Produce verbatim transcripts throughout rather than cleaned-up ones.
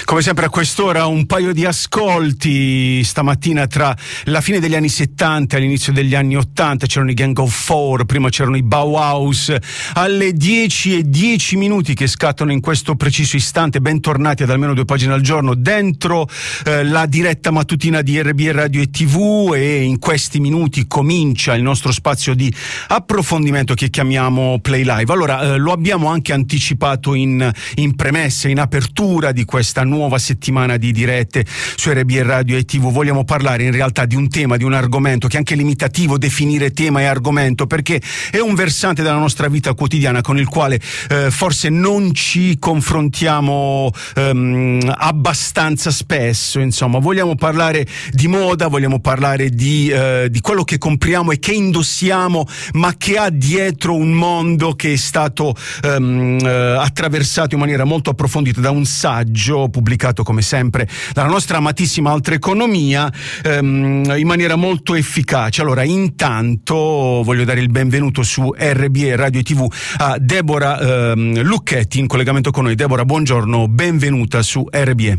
Come sempre a quest'ora un paio di ascolti stamattina tra la fine degli anni settanta e l'inizio degli anni ottanta. C'erano i Gang of Four, prima c'erano i Bauhaus. Alle dieci e dieci minuti che scattano in questo preciso istante, bentornati ad almeno due pagine al giorno dentro eh, la diretta mattutina di R B E Radio e tivù, e in questi minuti comincia il nostro spazio di approfondimento che chiamiamo Play Live. Allora eh, lo abbiamo anche anticipato in, in premessa, in apertura di questa nuova settimana di dirette su R B E Radio e tivù. Vogliamo parlare in realtà di un tema, di un argomento che è anche limitativo definire tema e argomento, perché è un versante della nostra vita quotidiana con il quale eh, forse non ci confrontiamo ehm, abbastanza spesso. Insomma, vogliamo parlare di moda, vogliamo parlare di, eh, di quello che compriamo e che indossiamo, ma che ha dietro un mondo che è stato ehm, eh, attraversato in maniera molto approfondita da un saggio pubblicato come sempre dalla nostra amatissima Altra Economia ehm, in maniera molto efficace. Allora, intanto voglio dare il benvenuto su R B E Radio e tivù a Deborah ehm, Lucchetti in collegamento con noi. Deborah, buongiorno, benvenuta su R B E.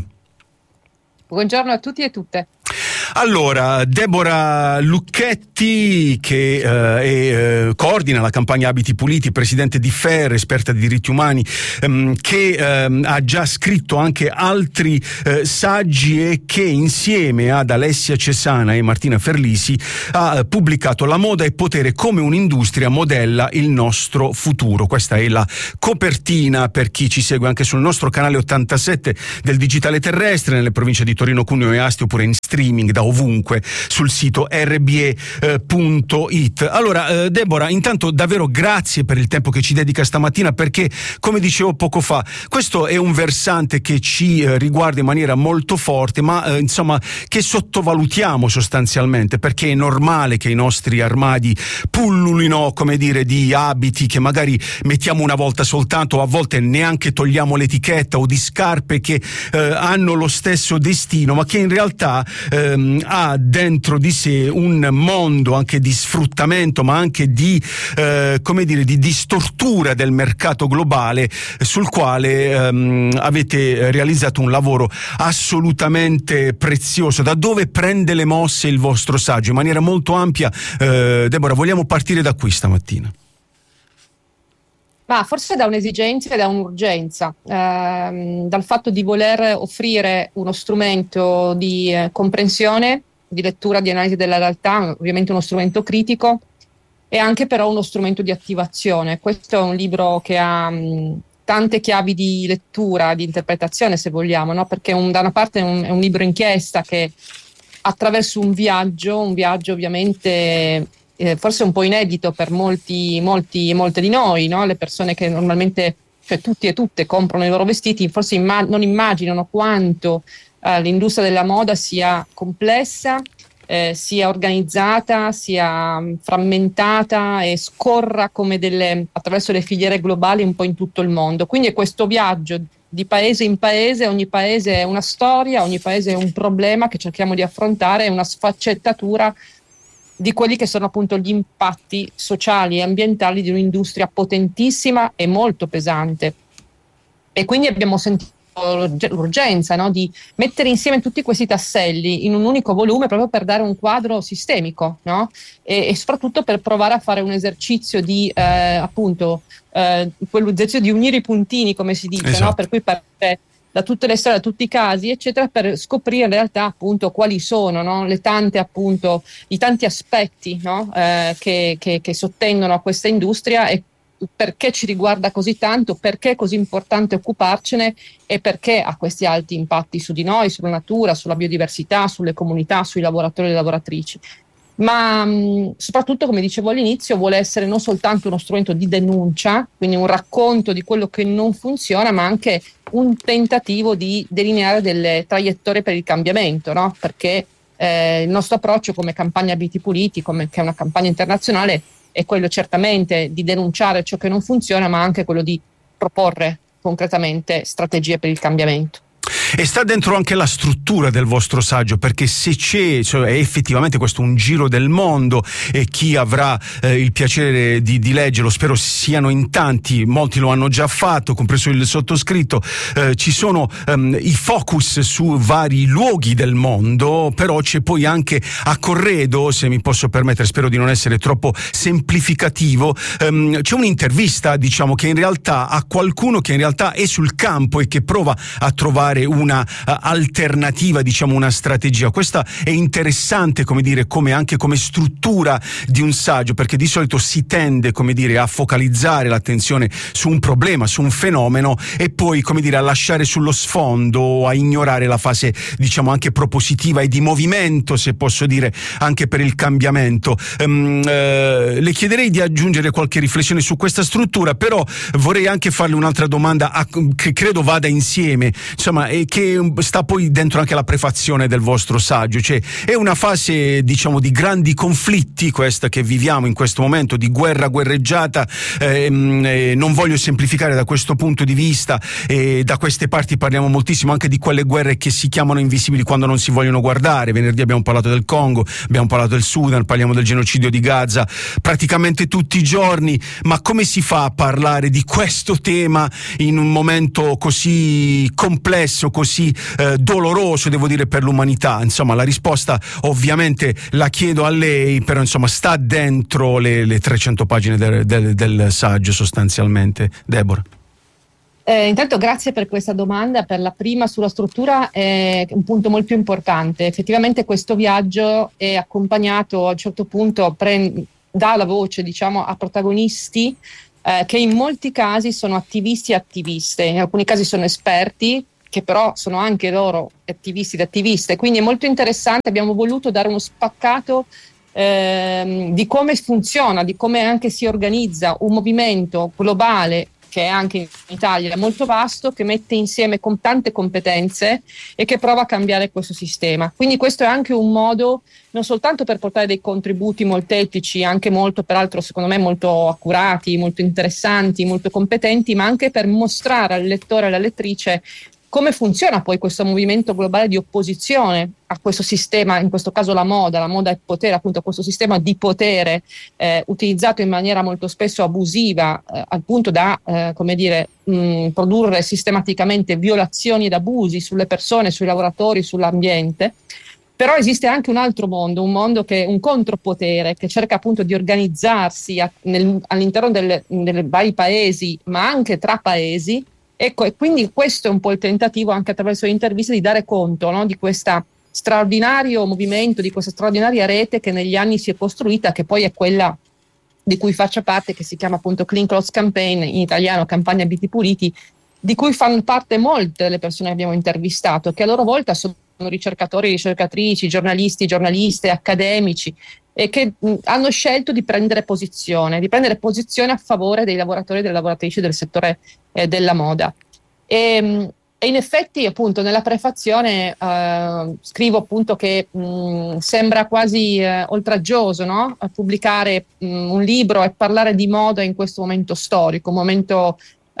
Buongiorno a tutti e tutte. Allora, Deborah Lucchetti, che eh, è, eh, coordina la campagna Abiti Puliti, presidente di F E R, esperta di diritti umani, ehm, che ehm, ha già scritto anche altri eh, saggi e che insieme ad Alessia Cesana e Martina Ferlisi ha eh, pubblicato La moda e potere, come un'industria modella il nostro futuro. Questa è la copertina per chi ci segue anche sul nostro canale ottantasette del digitale terrestre, nelle province di Torino, Cuneo e Asti, oppure in streaming da ovunque sul sito R B E punto it. Allora, eh, Deborah, intanto davvero grazie per il tempo che ci dedica stamattina, perché come dicevo poco fa, questo è un versante che ci eh, riguarda in maniera molto forte, ma eh, insomma che sottovalutiamo sostanzialmente, perché è normale che i nostri armadi pullulino, come dire, di abiti che magari mettiamo una volta soltanto, o a volte neanche togliamo l'etichetta, o di scarpe che eh, hanno lo stesso destino, ma che in realtà ehm, ha dentro di sé un mondo anche di sfruttamento, ma anche di eh, come dire di, di stortura del mercato globale, sul quale ehm, avete realizzato un lavoro assolutamente prezioso. Da dove prende le mosse il vostro saggio? In maniera molto ampia, eh, Deborah, vogliamo partire da qui stamattina. Ma forse da un'esigenza e da un'urgenza, ehm, dal fatto di voler offrire uno strumento di eh, comprensione, di lettura, di analisi della realtà, ovviamente uno strumento critico, e anche però uno strumento di attivazione. Questo è un libro che ha mh, tante chiavi di lettura, di interpretazione, se vogliamo, no? Perché un, da una parte è un, è un libro inchiesta che attraverso un viaggio, un viaggio ovviamente Eh, forse un po' inedito per molti, molti, molte di noi, no? Le persone che normalmente, cioè tutti e tutte, comprano i loro vestiti, forse imma- non immaginano quanto eh, l'industria della moda sia complessa, eh, sia organizzata, sia mh, frammentata e scorra come delle, attraverso le filiere globali un po' in tutto il mondo. Quindi è questo viaggio di paese in paese, ogni paese è una storia, ogni paese è un problema che cerchiamo di affrontare, è una sfaccettatura di quelli che sono appunto gli impatti sociali e ambientali di un'industria potentissima e molto pesante. E quindi abbiamo sentito l'urgenza, no, di mettere insieme tutti questi tasselli in un unico volume, proprio per dare un quadro sistemico, no? e, e soprattutto per provare a fare un esercizio di eh, appunto eh, quell'esercizio di unire i puntini, come si dice, esatto. No? Per cui partire da tutte le storie, da tutti i casi, eccetera, per scoprire in realtà appunto quali sono, no? le tante appunto, i tanti aspetti, no? eh, che, che, che sottendono a questa industria, e perché ci riguarda così tanto, perché è così importante occuparcene, e perché ha questi alti impatti su di noi, sulla natura, sulla biodiversità, sulle comunità, sui lavoratori e le lavoratrici. Ma mh, soprattutto, come dicevo all'inizio, vuole essere non soltanto uno strumento di denuncia, quindi un racconto di quello che non funziona, ma anche un tentativo di delineare delle traiettorie per il cambiamento, no? Perché eh, il nostro approccio come campagna Abiti Puliti, come, che è una campagna internazionale, è quello certamente di denunciare ciò che non funziona, ma anche quello di proporre concretamente strategie per il cambiamento. E sta dentro anche la struttura del vostro saggio, perché se c'è, cioè, è effettivamente questo un giro del mondo, e chi avrà eh, il piacere di, di leggerlo, spero siano in tanti, molti lo hanno già fatto, compreso il sottoscritto, eh, ci sono ehm, i focus su vari luoghi del mondo, però c'è poi anche a corredo, se mi posso permettere, spero di non essere troppo semplificativo, ehm, c'è un'intervista, diciamo, che in realtà a qualcuno che in realtà è sul campo e che prova a trovare una uh, alternativa, diciamo una strategia. Questa è interessante, come dire, come anche come struttura di un saggio, perché di solito si tende, come dire, a focalizzare l'attenzione su un problema, su un fenomeno, e poi, come dire, a lasciare sullo sfondo, a ignorare la fase, diciamo, anche propositiva e di movimento, se posso dire, anche per il cambiamento. Um, eh, le chiederei di aggiungere qualche riflessione su questa struttura, però vorrei anche farle un'altra domanda a, che credo vada insieme, insomma, e che sta poi dentro anche la prefazione del vostro saggio. Cioè, è una fase, diciamo, di grandi conflitti questa che viviamo in questo momento, di guerra guerreggiata, ehm, eh, non voglio semplificare da questo punto di vista, e da queste parti parliamo moltissimo anche di quelle guerre che si chiamano invisibili quando non si vogliono guardare. Venerdì abbiamo parlato del Congo, abbiamo parlato del Sudan, parliamo del genocidio di Gaza praticamente tutti i giorni, ma come si fa a parlare di questo tema in un momento così complesso, così eh, doloroso, devo dire, per l'umanità? Insomma, la risposta ovviamente la chiedo a lei, però insomma sta dentro le, le trecento pagine del, del, del saggio sostanzialmente. Deborah. Eh, intanto grazie per questa domanda. Per la prima sulla struttura è un punto molto importante. Effettivamente questo viaggio è accompagnato a un certo punto, pre- dà la voce, diciamo, a protagonisti eh, che in molti casi sono attivisti e attiviste, in alcuni casi sono esperti, che però sono anche loro attivisti ed attiviste, quindi è molto interessante. Abbiamo voluto dare uno spaccato ehm, di come funziona, di come anche si organizza un movimento globale che è anche in Italia molto vasto, che mette insieme con tante competenze e che prova a cambiare questo sistema. Quindi questo è anche un modo non soltanto per portare dei contributi molteplici, anche molto, peraltro secondo me molto accurati, molto interessanti, molto competenti, ma anche per mostrare al lettore e alla lettrice come funziona poi questo movimento globale di opposizione a questo sistema, in questo caso la moda, la moda è potere, appunto, questo sistema di potere eh, utilizzato in maniera molto spesso abusiva, eh, al punto da, eh, come dire, mh, produrre sistematicamente violazioni ed abusi sulle persone, sui lavoratori, sull'ambiente. Però esiste anche un altro mondo, un mondo che è un contropotere, che cerca appunto di organizzarsi a, nel, all'interno delle, delle vari paesi, ma anche tra paesi. Ecco, e quindi questo è un po' il tentativo, anche attraverso le interviste, di dare conto, no, di questo straordinario movimento, di questa straordinaria rete che negli anni si è costruita, che poi è quella di cui faccio parte, che si chiama appunto Clean Clothes Campaign, in italiano Campagna Abiti Puliti, di cui fanno parte molte delle persone che abbiamo intervistato, che a loro volta sono ricercatori, ricercatrici, giornalisti, giornaliste, accademici, e che mh, hanno scelto di prendere posizione, di prendere posizione a favore dei lavoratori e delle lavoratrici del settore eh, della moda. E, mh, e in effetti, appunto, nella prefazione eh, scrivo appunto che mh, sembra quasi eh, oltraggioso, no? A pubblicare mh, un libro e parlare di moda in questo momento storico, un momento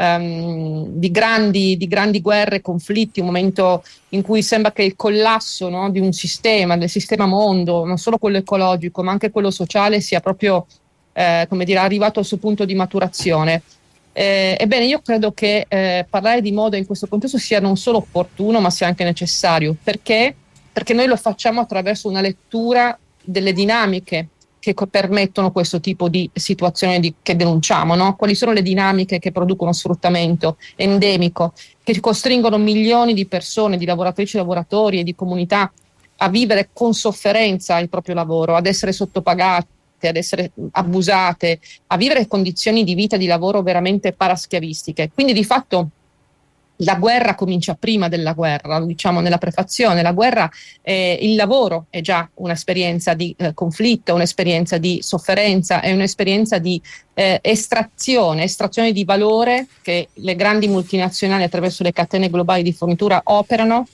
Um, di, grandi, di grandi guerre, conflitti, un momento in cui sembra che il collasso, no, di un sistema, del sistema mondo, non solo quello ecologico ma anche quello sociale, sia proprio eh, come dire, arrivato al suo punto di maturazione. Eh, ebbene, io credo che eh, parlare di moda in questo contesto sia non solo opportuno ma sia anche necessario. Perché? Perché noi lo facciamo attraverso una lettura delle dinamiche che permettono questo tipo di situazione di, che denunciamo, no? Quali sono le dinamiche che producono sfruttamento endemico, che costringono milioni di persone, di lavoratrici e lavoratori e di comunità a vivere con sofferenza il proprio lavoro, ad essere sottopagate, ad essere abusate, a vivere condizioni di vita e di lavoro veramente paraschiavistiche. Quindi di fatto la guerra comincia prima della guerra, lo diciamo nella prefazione. La guerra, eh, il lavoro è già un'esperienza di eh, conflitto, un'esperienza di sofferenza, è un'esperienza di eh, estrazione, estrazione di valore che le grandi multinazionali attraverso le catene globali di fornitura operano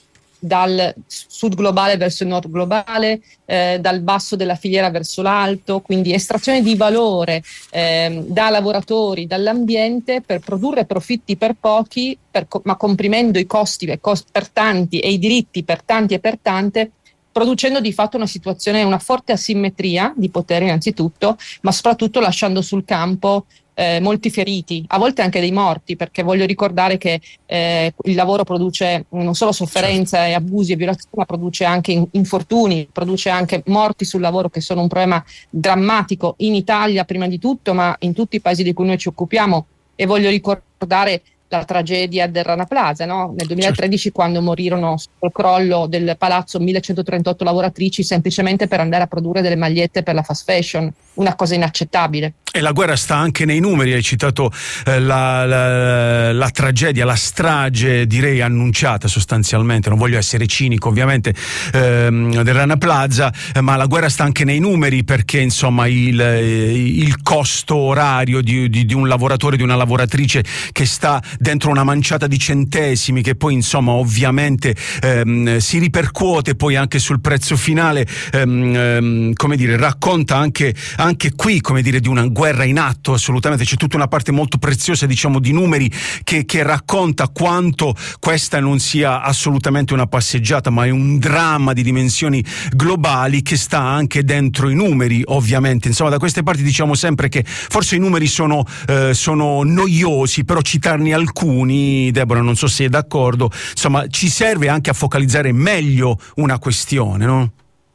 dal sud globale verso il nord globale, eh, dal basso della filiera verso l'alto, quindi estrazione di valore eh, da lavoratori, dall'ambiente, per produrre profitti per pochi, per, ma comprimendo i costi per tanti e i diritti per tanti e per tante, producendo di fatto una situazione, una forte asimmetria di potere innanzitutto, ma soprattutto lasciando sul campo eh, molti feriti, a volte anche dei morti, perché voglio ricordare che eh, il lavoro produce non solo sofferenza, certo, e abusi e violazioni, ma produce anche infortuni, produce anche morti sul lavoro, che sono un problema drammatico in Italia prima di tutto, ma in tutti i paesi di cui noi ci occupiamo. E voglio ricordare la tragedia del Rana Plaza, no? Nel duemilatredici, certo, quando morirono sul crollo del palazzo millecentotrentotto lavoratrici semplicemente per andare a produrre delle magliette per la fast fashion, una cosa inaccettabile. E la guerra sta anche nei numeri, hai citato eh, la, la, la tragedia, la strage, direi annunciata sostanzialmente, non voglio essere cinico ovviamente, ehm, del Rana Plaza, eh, ma la guerra sta anche nei numeri, perché insomma il, il costo orario di, di, di un lavoratore, di una lavoratrice che sta dentro una manciata di centesimi, che poi insomma ovviamente ehm, si ripercuote poi anche sul prezzo finale, ehm, ehm, come dire, racconta anche, anche qui, come dire, di una guerra in atto. Assolutamente c'è tutta una parte molto preziosa, diciamo, di numeri che, che racconta quanto questa non sia assolutamente una passeggiata, ma è un dramma di dimensioni globali che sta anche dentro i numeri, ovviamente. Insomma, da queste parti diciamo sempre che forse i numeri sono, eh, sono noiosi, però citarne alcuni, Deborah, non so se è d'accordo, insomma ci serve anche a focalizzare meglio una questione, no?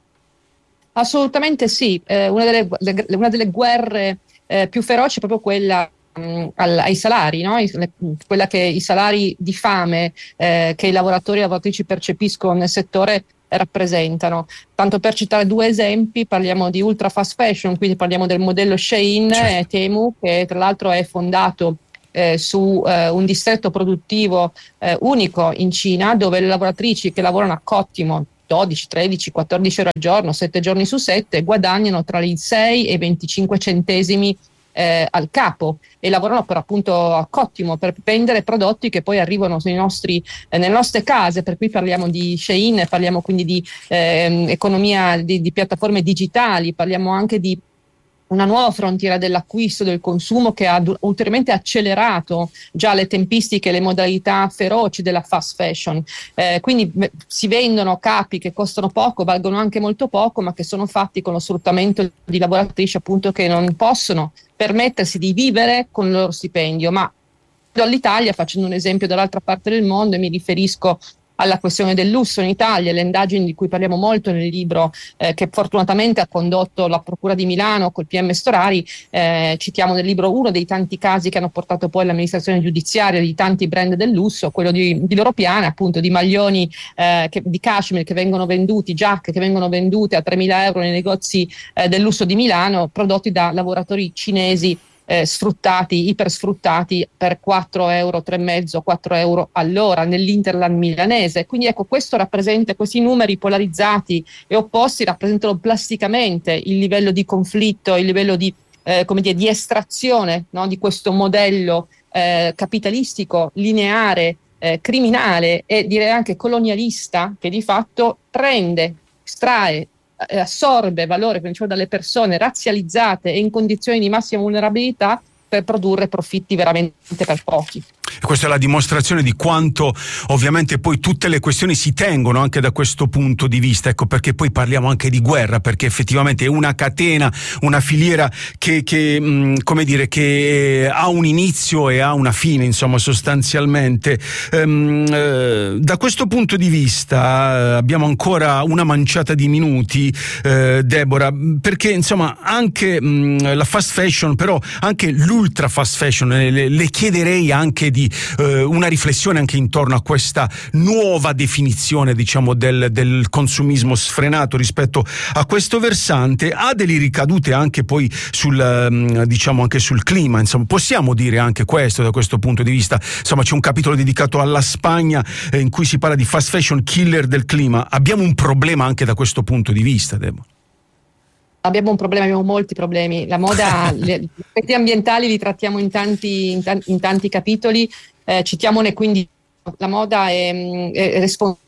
Assolutamente sì, eh, una, delle, le, una delle guerre eh, più feroci è proprio quella mh, al, ai salari, no? I, le, quella che i salari di fame eh, che i lavoratori e le lavoratrici percepiscono nel settore rappresentano. Tanto per citare due esempi, parliamo di ultra fast fashion, quindi parliamo del modello Shein, certo, e Temu, che tra l'altro è fondato Eh, su eh, un distretto produttivo eh, unico in Cina, dove le lavoratrici che lavorano a cottimo dodici, tredici, quattordici ore al giorno, sette giorni su sette, guadagnano tra i sei e i venticinque centesimi eh, al capo, e lavorano per appunto a cottimo per vendere prodotti che poi arrivano sui nostri, eh, nelle nostre case. Per cui parliamo di Shein, parliamo quindi di eh, economia, di, di piattaforme digitali, parliamo anche di una nuova frontiera dell'acquisto, del consumo, che ha ulteriormente accelerato già le tempistiche e le modalità feroci della fast fashion. Eh, quindi beh, si vendono capi che costano poco, valgono anche molto poco, ma che sono fatti con lo sfruttamento di lavoratrici appunto che non possono permettersi di vivere con il loro stipendio. Ma all'Italia, facendo un esempio dall'altra parte del mondo, e mi riferisco alla questione del lusso in Italia, le indagini di cui parliamo molto nel libro, eh, che fortunatamente ha condotto la Procura di Milano col P M Storari. Eh, citiamo nel libro uno dei tanti casi che hanno portato poi all'amministrazione giudiziaria di tanti brand del lusso, quello di, di Loro Piana, appunto, di maglioni eh, che, di cashmere che vengono venduti, giacche che vengono vendute a tremila euro nei negozi eh, del lusso di Milano, prodotti da lavoratori cinesi Eh, sfruttati, ipersfruttati per quattro euro, tre e mezzo, quattro euro all'ora nell'Interland milanese. Quindi ecco, questo rappresenta, questi numeri polarizzati e opposti rappresentano plasticamente il livello di conflitto, il livello di, eh, come dire, di estrazione, no, di questo modello eh, capitalistico, lineare, eh, criminale e direi anche colonialista, che di fatto prende, estrae, assorbe valore dalle persone razzializzate e in condizioni di massima vulnerabilità per produrre profitti veramente per pochi. E questa è la dimostrazione di quanto ovviamente poi tutte le questioni si tengono anche da questo punto di vista, ecco perché poi parliamo anche di guerra, perché effettivamente è una catena, una filiera che, che mh, come dire, che ha un inizio e ha una fine, insomma, sostanzialmente. Ehm, eh, da questo punto di vista eh, abbiamo ancora una manciata di minuti, eh, Deborah, perché insomma anche mh, la fast fashion, però anche l'ultra fast fashion, le, le chiederei anche di di eh, una riflessione anche intorno a questa nuova definizione, diciamo, del, del consumismo sfrenato rispetto a questo versante. Ha delle ricadute anche poi sul, diciamo, anche sul clima, insomma, possiamo dire anche questo da questo punto di vista. Insomma, c'è un capitolo dedicato alla Spagna eh, in cui si parla di fast fashion killer del clima. Abbiamo un problema anche da questo punto di vista, Debo. Abbiamo un problema, abbiamo molti problemi. La moda, le, gli aspetti ambientali li trattiamo in tanti, in tanti, in tanti capitoli, eh, citiamone quindi. La moda è, è responsabile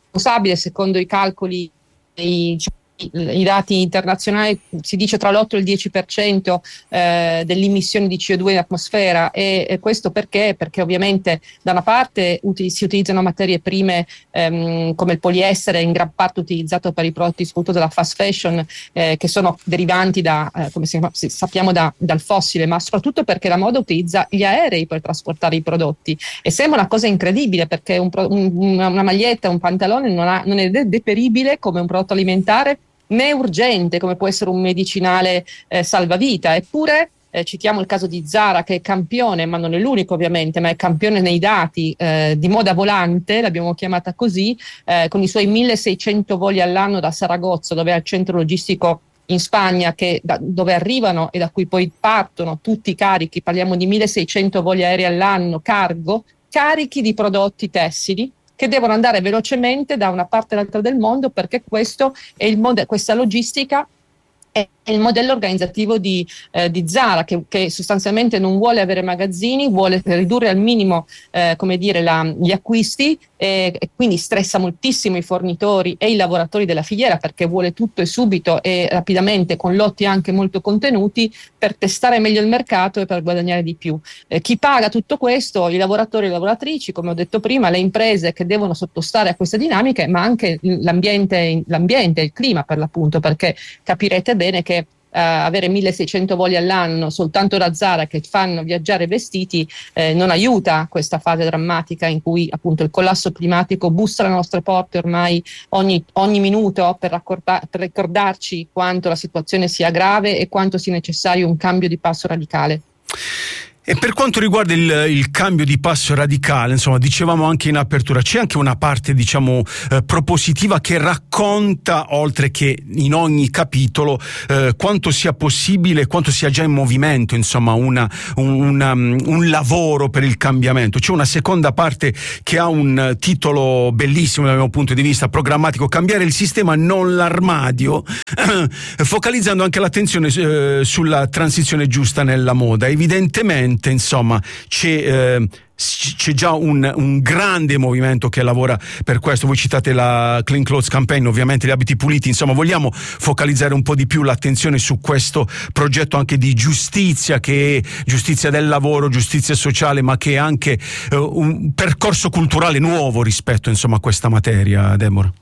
responsabile, secondo i calcoli, i, i dati internazionali, si dice tra l'otto e il dieci per cento eh, dell'emissione di C O due in atmosfera, e, e questo perché? Perché ovviamente da una parte uti- si utilizzano materie prime ehm, come il poliestere, in gran parte utilizzato per i prodotti soprattutto della fast fashion, eh, che sono derivanti da, eh, come si, si, sappiamo da, dal fossile, ma soprattutto perché la moda utilizza gli aerei per trasportare i prodotti, e sembra una cosa incredibile perché un pro, un, una, una maglietta, un pantalone non, ha, non è deperibile come un prodotto alimentare, né urgente come può essere un medicinale eh, salvavita. Eppure eh, citiamo il caso di Zara, che è campione, ma non è l'unico ovviamente, ma è campione nei dati eh, di moda volante, l'abbiamo chiamata così, eh, con i suoi milleseicento voli all'anno da Saragozzo, dove è il centro logistico in Spagna, che da, dove arrivano e da cui poi partono tutti i carichi. Parliamo di milleseicento voli aerei all'anno, cargo, carichi di prodotti tessili, che devono andare velocemente da una parte all'altra del mondo, perché questo è il mode- questa logistica è il modello organizzativo di, eh, di Zara, che, che sostanzialmente non vuole avere magazzini, vuole ridurre al minimo eh, come dire, la, gli acquisti, e, e quindi stressa moltissimo i fornitori e i lavoratori della filiera, perché vuole tutto e subito e rapidamente, con lotti anche molto contenuti, per testare meglio il mercato e per guadagnare di più. Eh, chi paga tutto questo? I lavoratori e le lavoratrici, come ho detto prima, le imprese che devono sottostare a queste dinamiche, ma anche l'ambiente, l'ambiente, il clima per l'appunto, perché capirete bene che Uh, avere milleseicento voli all'anno soltanto da Zara che fanno viaggiare vestiti eh, non aiuta questa fase drammatica in cui appunto il collasso climatico bussa alle nostre porte ormai ogni, ogni minuto per, raccorda- per ricordarci quanto la situazione sia grave e quanto sia necessario un cambio di passo radicale. E per quanto riguarda il, il cambio di passo radicale, insomma, dicevamo anche in apertura, c'è anche una parte, diciamo, eh, propositiva che racconta, oltre che in ogni capitolo, eh, quanto sia possibile, quanto sia già in movimento, insomma, una, un, una, un lavoro per il cambiamento. C'è una seconda parte che ha un titolo bellissimo dal mio punto di vista programmatico: cambiare il sistema, non l'armadio, focalizzando anche l'attenzione eh, sulla transizione giusta nella moda. Evidentemente, insomma, c'è, eh, c'è già un, un grande movimento che lavora per questo. Voi citate la Clean Clothes Campaign, ovviamente gli abiti puliti, insomma vogliamo focalizzare un po' di più l'attenzione su questo progetto anche di giustizia, che è giustizia del lavoro, giustizia sociale, ma che è anche eh, un percorso culturale nuovo rispetto, insomma, a questa materia, Deborah.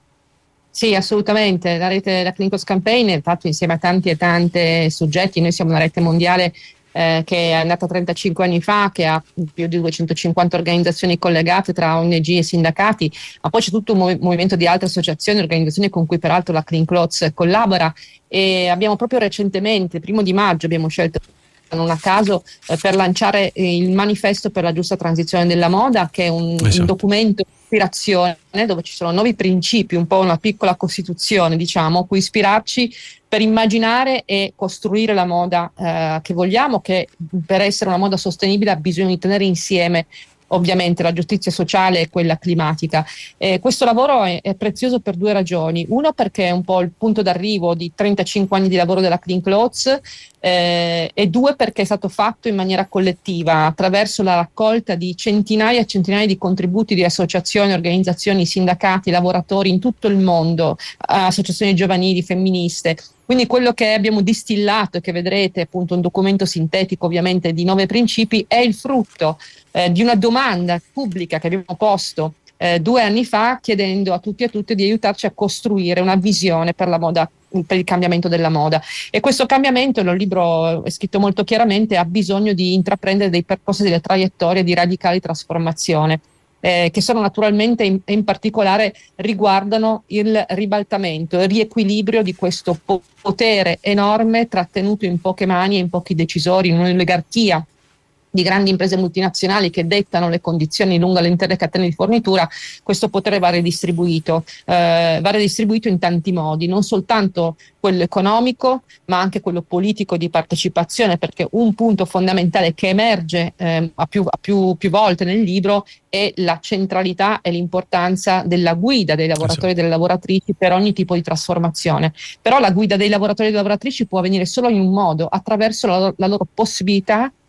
Sì, assolutamente. La rete, la Clean Clothes Campaign è fatto insieme a tanti e tante soggetti. Noi siamo una rete mondiale Eh, che è nata trentacinque anni fa, che ha più di duecentocinquanta organizzazioni collegate tra O N G e sindacati, ma poi c'è tutto un mov- movimento di altre associazioni e organizzazioni con cui peraltro la Clean Clothes collabora, e abbiamo proprio recentemente, primo di maggio, abbiamo scelto non a caso eh, per lanciare eh, il manifesto per la giusta transizione della moda, che è un, esatto. un documento di ispirazione dove ci sono nuovi principi, un po' una piccola costituzione, diciamo, cui ispirarci per immaginare e costruire la moda eh, che vogliamo, che per essere una moda sostenibile ha bisogno di tenere insieme ovviamente la giustizia sociale e quella climatica. Eh, questo lavoro è, è prezioso per due ragioni: uno, perché è un po' il punto d'arrivo di trentacinque anni di lavoro della Clean Clothes, eh, e due, perché è stato fatto in maniera collettiva attraverso la raccolta di centinaia e centinaia di contributi di associazioni, organizzazioni, sindacati, lavoratori in tutto il mondo, associazioni giovanili, femministe. Quindi quello che abbiamo distillato e che vedrete, appunto un documento sintetico ovviamente di nove principi, è il frutto eh, di una domanda pubblica che abbiamo posto eh, due anni fa, chiedendo a tutti e a tutte di aiutarci a costruire una visione per la moda, per il cambiamento della moda. E questo cambiamento, nel libro è scritto molto chiaramente, ha bisogno di intraprendere dei percorsi, delle traiettorie di radicali trasformazione. Eh, che sono naturalmente in, in particolare riguardano il ribaltamento, il riequilibrio di questo po- potere enorme trattenuto in poche mani e in pochi decisori, in un'oligarchia di grandi imprese multinazionali che dettano le condizioni lungo le intere catene di fornitura. Questo potere va redistribuito, eh, va redistribuito in tanti modi, non soltanto quello economico, ma anche quello politico di partecipazione, perché un punto fondamentale che emerge eh, a, più, a più, più volte nel libro è la centralità e l'importanza della guida dei lavoratori e delle lavoratrici per ogni tipo di trasformazione. Però la guida dei lavoratori e delle lavoratrici può avvenire solo in un modo: attraverso la, la loro possibilità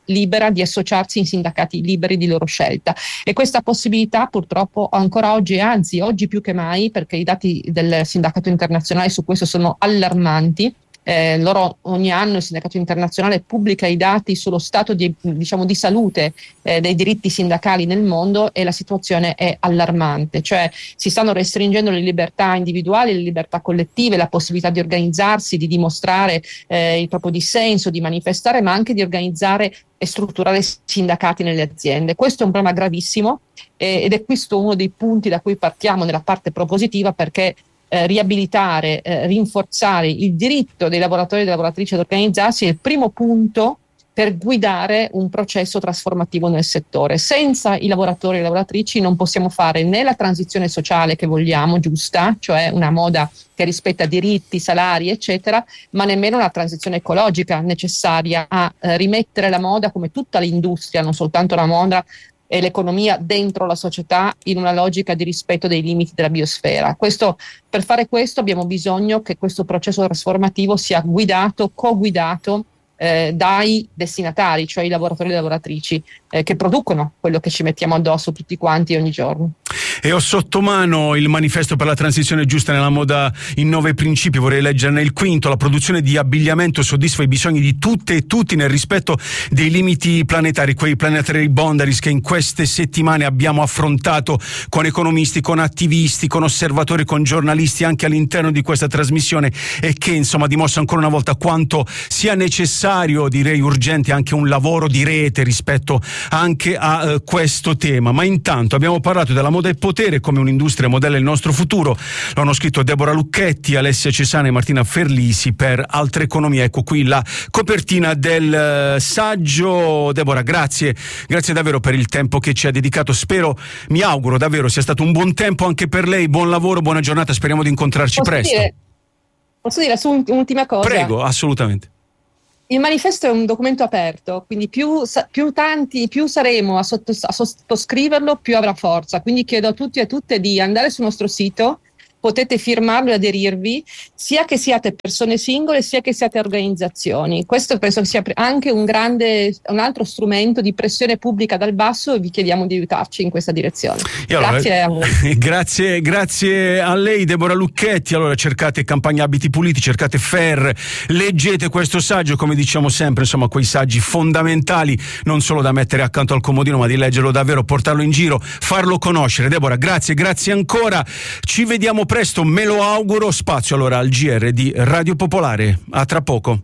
libera di associarsi in sindacati liberi di loro scelta, e questa possibilità purtroppo ancora oggi, anzi oggi più che mai, perché i dati del sindacato internazionale su questo sono allarmanti. Eh, loro ogni anno il sindacato internazionale pubblica i dati sullo stato di, diciamo, di salute eh, dei diritti sindacali nel mondo, e la situazione è allarmante, cioè si stanno restringendo le libertà individuali, le libertà collettive, la possibilità di organizzarsi, di dimostrare eh, il proprio dissenso, di manifestare, ma anche di organizzare e strutturare sindacati nelle aziende. Questo è un problema gravissimo eh, ed è questo uno dei punti da cui partiamo nella parte propositiva, perché Eh, riabilitare, eh, rinforzare il diritto dei lavoratori e delle lavoratrici ad organizzarsi è il primo punto per guidare un processo trasformativo nel settore. Senza i lavoratori e le lavoratrici non possiamo fare né la transizione sociale che vogliamo, giusta, cioè una moda che rispetta diritti, salari, eccetera, ma nemmeno una transizione ecologica necessaria a eh, rimettere la moda, come tutta l'industria, non soltanto la moda, e l'economia dentro la società, in una logica di rispetto dei limiti della biosfera. Questo, per fare questo abbiamo bisogno che questo processo trasformativo sia guidato, co-guidato eh, dai destinatari, cioè i lavoratori e le lavoratrici eh, che producono quello che ci mettiamo addosso tutti quanti ogni giorno. E ho sotto mano il manifesto per la transizione giusta nella moda in nove principi, vorrei leggerne il quinto: la produzione di abbigliamento soddisfa i bisogni di tutte e tutti nel rispetto dei limiti planetari, quei planetary boundaries che in queste settimane abbiamo affrontato con economisti, con attivisti, con osservatori, con giornalisti anche all'interno di questa trasmissione, e che insomma dimostra ancora una volta quanto sia necessario, direi urgente, anche un lavoro di rete rispetto anche a uh, questo tema. Ma intanto abbiamo parlato della moda e potere come un'industria modella il nostro futuro. Lo hanno scritto Deborah Lucchetti, Alessia Cesana e Martina Ferlisi per Altre Economie. Ecco qui la copertina del saggio. Deborah, grazie, grazie davvero per il tempo che ci ha dedicato. Spero, mi auguro davvero sia stato un buon tempo anche per lei. Buon lavoro, buona giornata, speriamo di incontrarci posso presto. Dire, posso dire su un'ultima cosa? Prego, assolutamente. Il manifesto è un documento aperto, quindi più, più tanti, più saremo a, sottos- a sottoscriverlo, più avrà forza. Quindi chiedo a tutti e a tutte di andare sul nostro sito, potete firmarlo e aderirvi, sia che siate persone singole sia che siate organizzazioni. Questo penso che sia anche un grande, un altro strumento di pressione pubblica dal basso, e vi chiediamo di aiutarci in questa direzione. Allora, grazie a voi. Grazie, grazie a lei Deborah Lucchetti. Allora cercate Campagna Abiti Puliti, cercate F E R, leggete questo saggio, come diciamo sempre, insomma quei saggi fondamentali, non solo da mettere accanto al comodino, ma di leggerlo davvero, portarlo in giro, farlo conoscere. Deborah, grazie, grazie ancora. Ci vediamo presto, me lo auguro. Spazio allora al G R di Radio Popolare. A tra poco.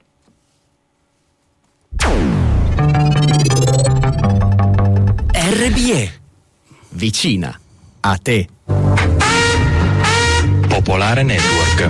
R B E, vicina a te. Popolare Network.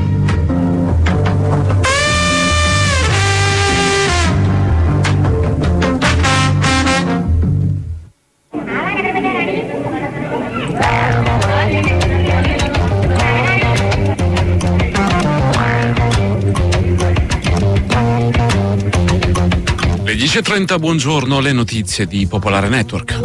dieci e trenta, buongiorno, le notizie di Popolare Network.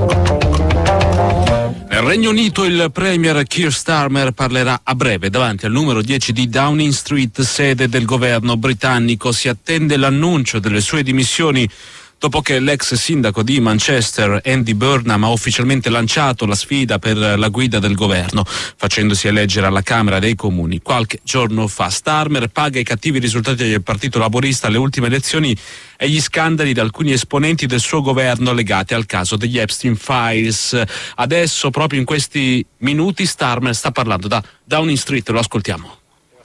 Nel Regno Unito il premier Keir Starmer parlerà a breve davanti al numero dieci di Downing Street, sede del governo britannico. Si attende l'annuncio delle sue dimissioni dopo che l'ex sindaco di Manchester, Andy Burnham, ha ufficialmente lanciato la sfida per la guida del governo, facendosi eleggere alla Camera dei Comuni qualche giorno fa. Starmer paga i cattivi risultati del Partito Laburista alle ultime elezioni e gli scandali di alcuni esponenti del suo governo legati al caso degli Epstein Files. Adesso, proprio in questi minuti, Starmer sta parlando da Downing Street, lo ascoltiamo.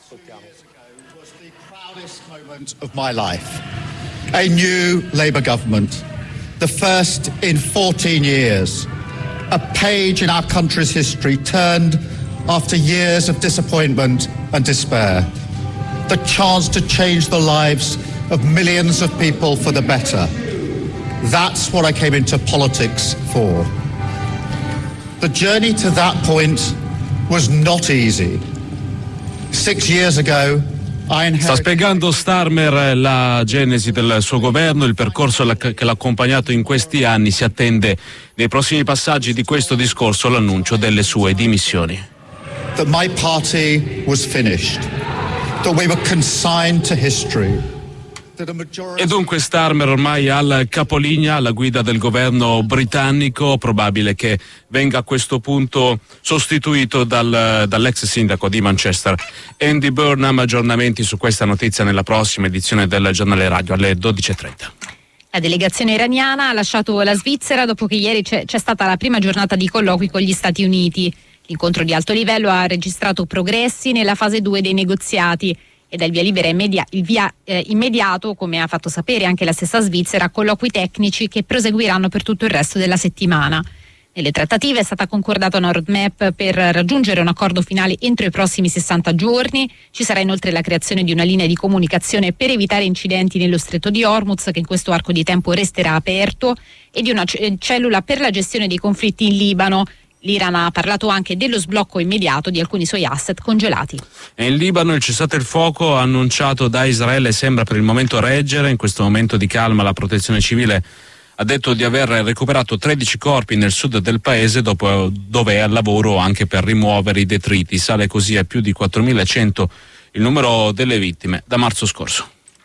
A new Labour government, the first in fourteen years. A page in our country's history turned after years of disappointment and despair. The chance to change the lives of millions of people for the better. That's what I came into politics for. The journey to that point was not easy. Six years ago, sta spiegando Starmer la genesi del suo governo, il percorso che l'ha accompagnato in questi anni. Si attende nei prossimi passaggi di questo discorso l'annuncio delle sue dimissioni. That my party was finished, that we were consigned to history. E dunque Starmer ormai al capolinea, alla guida del governo britannico, probabile che venga a questo punto sostituito dal, dall'ex sindaco di Manchester, Andy Burnham. Aggiornamenti su questa notizia nella prossima edizione del giornale radio alle dodici e trenta. La delegazione iraniana ha lasciato la Svizzera dopo che ieri c'è, c'è stata la prima giornata di colloqui con gli Stati Uniti. L'incontro di alto livello ha registrato progressi nella fase due dei negoziati e dal via libera immedia- il via eh, immediato, come ha fatto sapere anche la stessa Svizzera, colloqui tecnici che proseguiranno per tutto il resto della settimana. Nelle trattative è stata concordata una roadmap per raggiungere un accordo finale entro i prossimi sessanta giorni. Ci sarà inoltre la creazione di una linea di comunicazione per evitare incidenti nello stretto di Hormuz, che in questo arco di tempo resterà aperto, e di una c- cellula per la gestione dei conflitti in Libano. L'Iran ha parlato anche dello sblocco immediato di alcuni suoi asset congelati. E in Libano il cessate il fuoco annunciato da Israele sembra per il momento reggere. In questo momento di calma la protezione civile ha detto di aver recuperato tredici corpi nel sud del paese, dopo, dove è al lavoro anche per rimuovere i detriti. Sale così a più di quattromilacento il numero delle vittime da marzo scorso.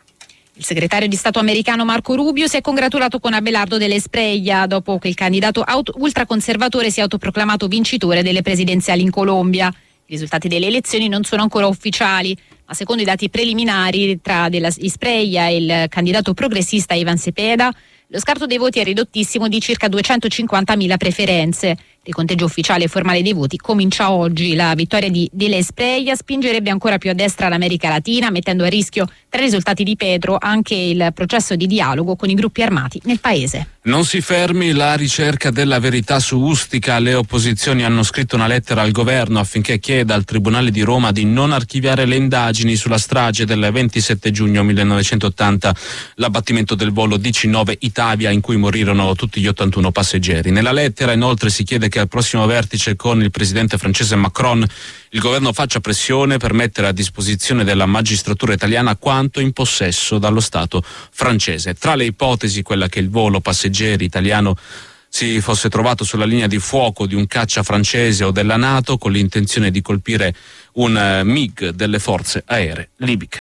Il segretario di Stato americano Marco Rubio si è congratulato con Abelardo dell'Espriella dopo che il candidato auto- ultraconservatore si è autoproclamato vincitore delle presidenziali in Colombia. I risultati delle elezioni non sono ancora ufficiali, ma secondo i dati preliminari tra dell'Espriella e il candidato progressista Ivan Cepeda, lo scarto dei voti è ridottissimo di circa duecentocinquantamila preferenze. Il conteggio ufficiale e formale dei voti comincia oggi. La vittoria di Della Espriella spingerebbe ancora più a destra l'America Latina, mettendo a rischio, tra i risultati di Petro, anche il processo di dialogo con i gruppi armati nel paese. Non si fermi la ricerca della verità su Ustica. Le opposizioni hanno scritto una lettera al governo affinché chieda al Tribunale di Roma di non archiviare le indagini sulla strage del ventisette giugno millenovecentottanta, l'abbattimento del volo D C nove Italia in cui morirono tutti gli ottantuno passeggeri. Nella lettera inoltre si chiede che al prossimo vertice con il presidente francese Macron il governo faccia pressione per mettere a disposizione della magistratura italiana quanto in possesso dallo Stato francese. Tra le ipotesi quella che il volo passeggeri italiano si fosse trovato sulla linea di fuoco di un caccia francese o della NATO con l'intenzione di colpire un uh, M I G delle forze aeree libiche.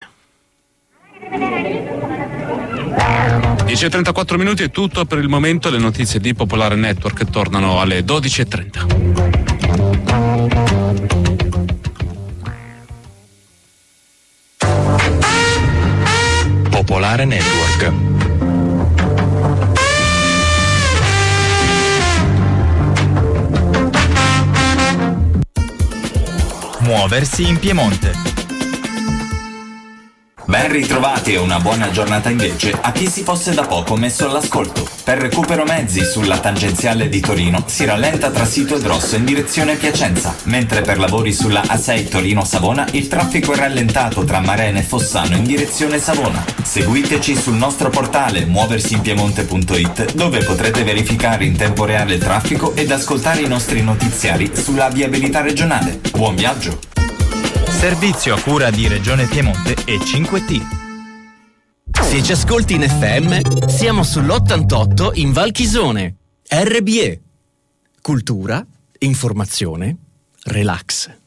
dieci e trentaquattro minuti è tutto per il momento. Le notizie di Popolare Network tornano alle dodici e trenta. Popolare Network. Muoversi in Piemonte. Ben ritrovati e una buona giornata invece a chi si fosse da poco messo all'ascolto. Per recupero mezzi sulla tangenziale di Torino si rallenta tra Sito ed Rosso in direzione Piacenza, mentre per lavori sulla A sei Torino-Savona il traffico è rallentato tra Marena e Fossano in direzione Savona. Seguiteci sul nostro portale muoversinpiemonte punto it, dove potrete verificare in tempo reale il traffico ed ascoltare i nostri notiziari sulla viabilità regionale. Buon viaggio! Servizio a cura di Regione Piemonte e cinque T. Se ci ascolti in F M, siamo sull'ottantotto in Valchisone. R B E. Cultura, informazione, relax.